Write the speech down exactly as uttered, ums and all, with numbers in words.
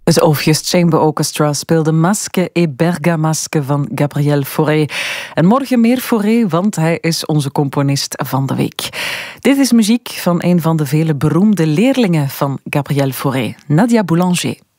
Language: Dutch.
Het August Chamber Orchestra speelde Masque et Bergamasque van Gabriel Fauré. En morgen meer Fauré, want hij is onze componist van de week. Dit is muziek van een van de vele beroemde leerlingen van Gabriel Fauré, Nadia Boulanger.